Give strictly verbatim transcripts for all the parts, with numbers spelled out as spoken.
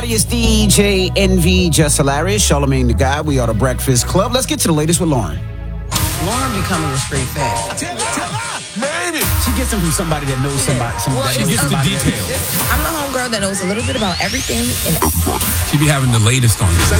It's D J Envy, Just Hilarious, Charlamagne the Guy. We are the Breakfast Club. Let's get to the latest with Lauren. Lauren becoming a straight fact. Tell her, tell her. Made it. She gets them from somebody that knows somebody. somebody Well, that she knows gets the somebody. details. I'm the homegirl that knows a little bit about everything. And She be having the latest on this.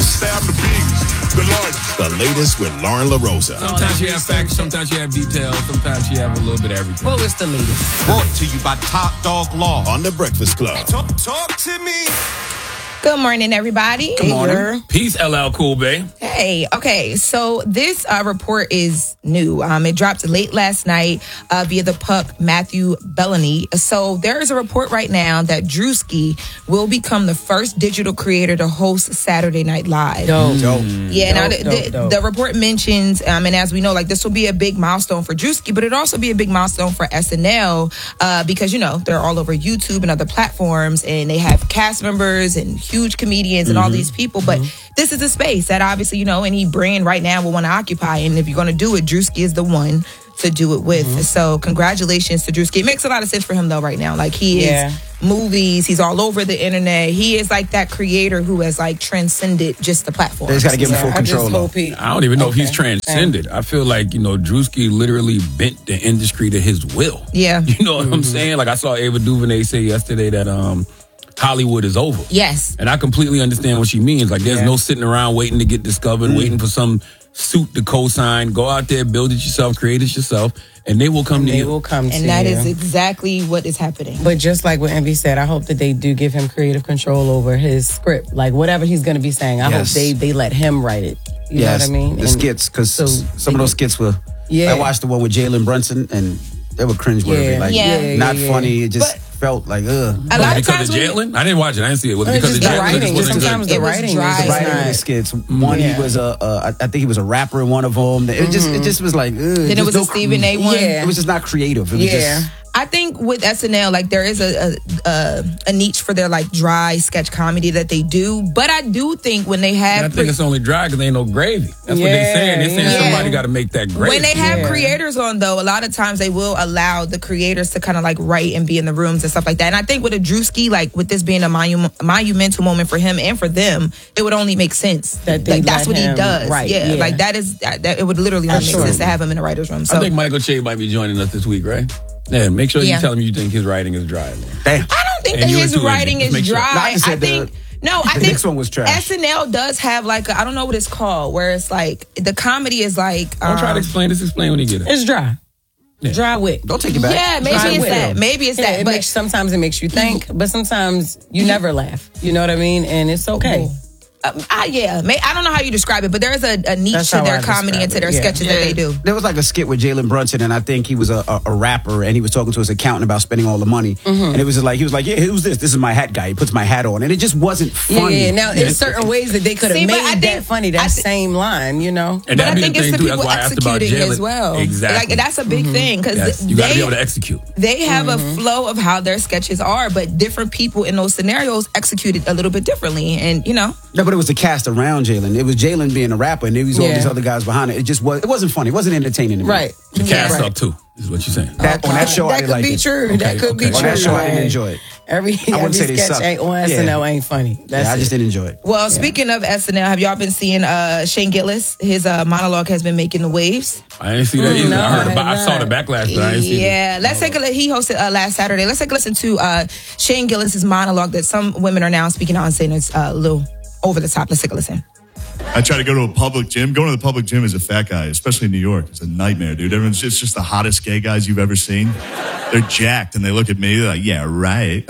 The latest with Lauren LaRosa. Sometimes she have facts, sometimes she have details, sometimes she have a little bit of everything. Well, it's the latest. Brought to you by Top Dog Law on The Breakfast Club. Talk, talk to me. good morning, everybody. Good morning. Peace, L L Cool Bay. Hey, okay, so this uh, report is new. Um, it dropped late last night uh, via the Puck, Matthew Bellany. So there is a report right now that Drewski will become the first digital creator to host Saturday Night Live. Dope. Dope. Yeah, now Dope, the, dope, the, dope. the report mentions, um, and as we know, like this will be a big milestone for Drewski, but it'd also be a big milestone for S N L uh, because, you know, they're all over YouTube and other platforms, and they have cast members and huge comedians and all these people. But this is a space that obviously, you know, any brand right now will want to occupy. And if you're going to do it, Drewski is the one to do it with. So congratulations to Drewski. It makes a lot of sense for him, though, right now. Like, he Yeah. is movies. He's all over the internet. He is like that creator who has like transcended just the platform. They just got to give him Yeah, full I just control. though. hope he. I don't even know if he's Okay. transcended. I feel like, you know, Drewski literally bent the industry to his will. Yeah. You know what I'm saying? Like, I saw Ava DuVernay say yesterday that um, Hollywood is over. Yes. And I completely understand what she means. Like, there's Yeah. no sitting around waiting to get discovered, waiting for some suit to co-sign. Go out there, build it yourself, create it yourself, and they will come to They you. will come to And that you. is exactly what is happening. But just like what Envy said, I hope that they do give him creative control over his script. Like whatever he's going to be saying, I Yes. hope they, they let him write it. You Yes, know what I mean? the And skits, because so some of they- those skits were. Yeah. I watched the one with Jalen Brunson, and they were cringeworthy. Yeah. Like, Yeah. Yeah, not yeah, funny. It just But- felt like, ugh. A lot of because times of when you- Jalen? I didn't watch it. I didn't see it. Was it It's because of just the Jalen? writing. It just wasn't Sometimes good. the It was writing dry. is The just writing of the not. skits. One, Yeah. he was a, uh, I think he was a rapper in one of them. It just, it just was like, ugh. Then it just was no a Stephen A. one. Yeah. It was just not creative. It was Yeah. just, I think with S N L, like there is a, a a a niche for their like dry sketch comedy that they do, but I do think when they And have I think it's only dry because ain't no gravy. That's what Yeah, they saying. They're saying yeah. somebody got to make that gravy. when they have Yeah. creators on, though, a lot of times they will allow the creators to kind of like write and be in the rooms and stuff like that. And I think with a Drewski, like with this being a monu- monumental moment for him and for them, it would only make sense That they like that's let what he him does. write, Yeah, yeah. like that is that, that it would literally only make sure. sense to have him in the writers' room. So I think Michael Che might be joining us this week, right? Yeah, make sure Yeah. you tell him you think his writing is dry. damn. I don't think And that you his into it, writing just is make sure. dry. No, I just I said the- think no, I the think next one was trash. S N L does have like a, I don't know what it's called, where it's like the comedy is like Don't try to um, explain this. Explain when you get it. It's dry. Yeah. Dry wit. Don't take it back. yeah, maybe Dry it's wit. that. Maybe it's Yeah, that. it But makes, sometimes it makes you think, but sometimes you never laugh. You know what I mean? And it's okay. um, I, yeah, may, I don't know how you describe it, but there is a, a niche That's to how their I comedy describe and to it, their yeah. sketches that they do. There was like a skit with Jalen Brunson, and I think he was a, a, a rapper, and he was talking to his accountant about spending all the money. And it was just like, he was like, yeah, who's this? This is my hat guy. He puts my hat on. And it just wasn't Yeah, funny. yeah. Now, there's certain ways that they could have See, but made I that think- funny, I that thi- same line, you know? And But I that'd be think the it's thing the too. people That's why I asked about executing Jalen. as well. Exactly. Like that's a big thing because Yes, you got to they be able to execute. they have a flow of how their sketches are, but different people in those scenarios execute it a little bit differently, and you know. No, but it was the cast around Jalen. It was Jalen being a rapper, and there was all Yeah. these other guys behind it. It just was. It wasn't funny. It wasn't entertaining to me. Right. The cast Right. up too, is what you're saying. That, on that show, I that didn't could like be it. true. that could be okay. true. On that show, I didn't man. enjoy it. Every, wouldn't every say they sketch suck. ain't on S N L Yeah. ain't funny. That's Yeah, I just it. didn't enjoy it. Well, speaking of S N L, have y'all been seeing uh, Shane Gillis? His uh, monologue has been making the waves. I didn't see that either. no, I heard I about. I have saw the not. backlash, but I didn't see. Yeah, let's take a li- he hosted uh, last Saturday. Let's take a listen to uh, Shane Gillis's monologue that some women are now speaking out and saying it's uh, a little over the top. Let's take a listen. I try to go to a public gym. Going to the public gym as a fat guy, especially in New York, it's a nightmare, dude. Everyone's it's just the hottest gay guys you've ever seen. They're jacked, and they look at me. They're like, "Yeah, right."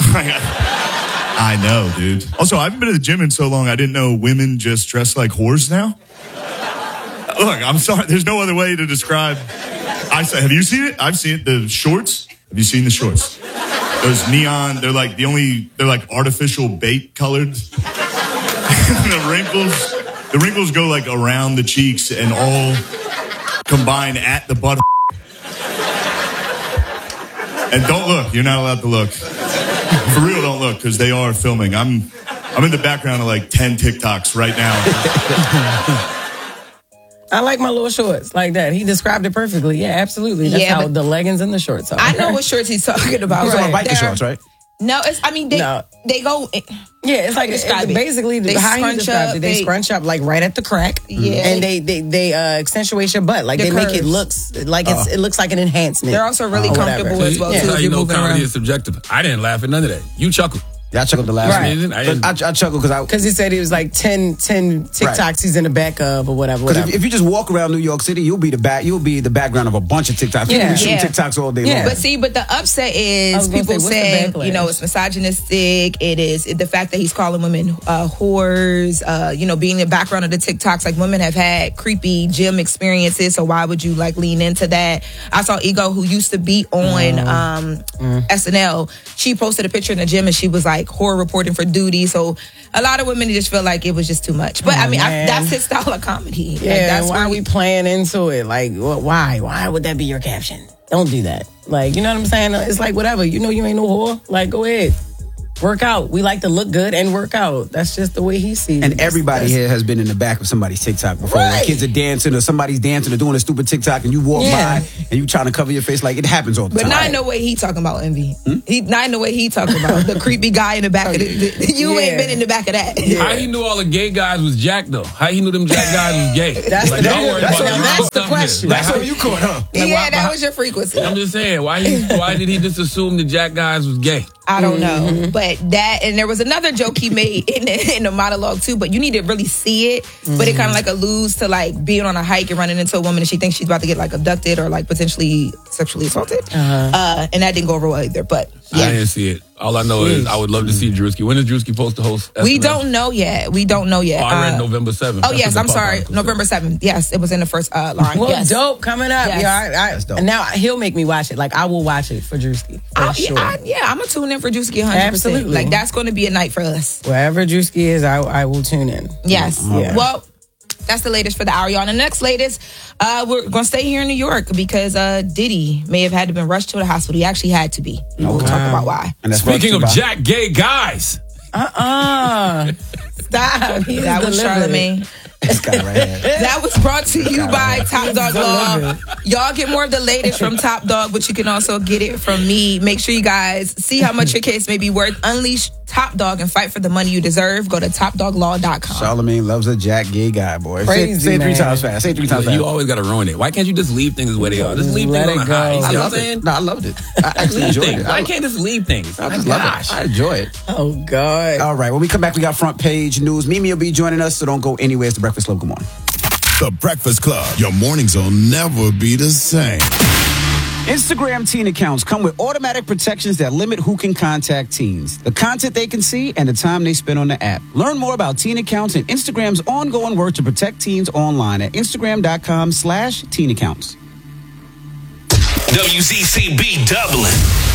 I know, dude. Also, I haven't been to the gym in so long. I didn't know women just dress like whores now. Look, I'm sorry. There's no other way to describe. I say, have you seen it? I've seen it. The shorts. Have you seen the shorts? Those neon. They're like the only. They're like artificial bait colored. The wrinkles. The wrinkles go like around the cheeks and all combine at the butt. And don't look. You're not allowed to look. For real, don't look because they are filming. I'm, I'm in the background of like ten TikToks right now. I like my little shorts like that. He described it perfectly. Yeah, absolutely. That's Yeah, how but- the leggings and the shorts are. I know what shorts he's talking about. Those are Right. biker They're- shorts, right? No, it's. I mean, they No. they go. Yeah, it's like Describe it's it. basically They how he scrunch described up, it. They, they- scrunch up like right at the crack, Yeah. and they they they uh, accentuate your butt. Like The they make it curves. looks like it's it looks like an enhancement. They're also really or whatever. comfortable as well That's too. how If you you're know moving comedy around. is subjective. I didn't laugh at none of that. You chuckled. Yeah, I chuckled the last Right. one. I didn't- I, I chuckled because I Because he said it was like ten, ten TikToks Right. he's in the back of or whatever. Because whatever. if, if you just walk around New York City, you'll be the back. You'll be the background of a bunch of TikToks. People Yeah. be shooting Yeah. TikToks all day Yeah. long. But see, but the upset I is was gonna people say, what's the saying, backlash? you know, it's misogynistic. It is the fact that he's calling women uh, whores. Uh, you know, being the background of the TikToks, like women have had creepy gym experiences. So why would you like lean into that? I saw Ego, who used to be on um, Mm. S N L. She posted a picture in the gym and she was like horror reporting for duty. So a lot of women just feel like it was just too much. But I Oh, mean, I, man. that's his style of comedy. Like, yeah, that's why where are we he- playing into it? Like, wh- why? Why would that be your caption? Don't do that. Like, you know what I'm saying? It's like whatever. You know, you ain't no whore. Like, go ahead, work out. We like to look good and work out. That's just the way he sees it. And everybody That's- here has been in the back of somebody's TikTok before. Like Right. kids are dancing or somebody's dancing or doing a stupid TikTok and you walk Yeah. by and you trying to cover your face. Like it happens all the But time. not in the way he talking about Envy. He not in the way he talking about the creepy guy in the back of the. the- you ain't Yeah. been in the back of that. How he knew all the gay guys was Jack though? How he knew them Jack guys was gay? That's like, the- don't worry that's about what- the that's real the stuff question. here. That's Like, what you caught, huh? yeah, why- that why- was your frequency. I'm just saying, why he, why did he just assume the Jack guys was gay? I don't know, Mm-hmm. but that and there was another joke he made in the, in the monologue too. But you need to really see it. But it kind of like alludes to like being on a hike and running into a woman and she thinks she's about to get like abducted or like potentially sexually assaulted. Uh-huh. Uh, and that didn't go over well either. But I yeah. didn't see it. All I know is I would love to see Drewski. When is Drewski supposed to host? We S N L? don't know yet. We don't know yet. Oh, I read Uh, November seventh. Oh That's yes, what I'm the sorry, pop-up November seventh. Yes, it was in the first uh, line. Well, yes. dope coming up. Yes. Yeah, I, I, That's dope. and now he'll make me watch it. Like I will watch it for Drewski for I, sure. yeah, I, yeah, I'm gonna tune in for Drewski one hundred percent. Absolutely. Like that's going to be a night for us. Wherever Drewski is, I, I will tune in. Yes. Yeah. Well, that's the latest for the hour, y'all. And the next latest, uh, we're going to stay here in New York because uh, Diddy may have had to been rushed to the hospital. He actually had to be. And we'll talk about why. And that's brought Speaking to of you by- Jack gay guys, Uh-uh. Stop. He's That was delivered. Charlemagne. This guy right here. That was brought to you by Top Dog Law. Y'all get more of the latest from Top Dog, but you can also get it from me. Make sure you guys see how much your case may be worth. Unleash Top Dog and fight for the money you deserve. Go to top dog law dot com. Charlemagne loves a Jack gay guy, boy. Crazy, say, say it three man. times fast. Say it three times fast. you always got to ruin it. Why can't you just leave things where they are? Just leave Let things on it the high. go. You I see what I'm loved saying? it. No, I loved it. I actually Leave enjoyed things. it. Why I, can't just leave things? I just My love gosh. it. I enjoy it. Oh, God. All right, when we come back, we got front page news. Mimi will be joining us, so don't go anywhere. It's the Breakfast Club. Good morning. The Breakfast Club. Your mornings will never be the same. Instagram teen accounts come with automatic protections that limit who can contact teens, the content they can see, and the time they spend on the app. Learn more about teen accounts and Instagram's ongoing work to protect teens online at instagram.com slash teen accounts. W Z C B Dublin.